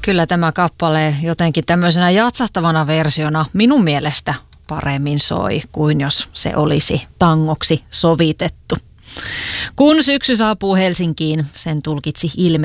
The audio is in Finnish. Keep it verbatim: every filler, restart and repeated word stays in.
Kyllä tämä kappale jotenkin tämmöisenä jatsahtavana versiona minun mielestä paremmin soi kuin jos se olisi tangoksi sovitettu. Kun syksy saapuu Helsinkiin, sen tulkitsi ilme.